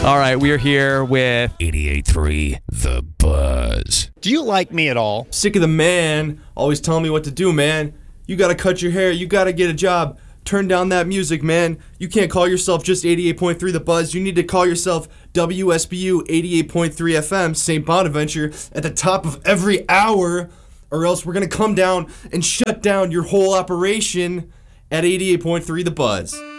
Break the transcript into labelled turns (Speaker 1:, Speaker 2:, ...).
Speaker 1: All right, we are here with 88.3 The Buzz.
Speaker 2: Do you like me at all?
Speaker 3: Sick of the man always telling me what to do, man. You gotta cut your hair, you gotta get a job. Turn down that music, man. You can't call yourself just 88.3 The Buzz. You need to call yourself WSBU 88.3 FM, St. Bonaventure, at the top of every hour, or else we're gonna come down and shut down your whole operation at 88.3 The Buzz.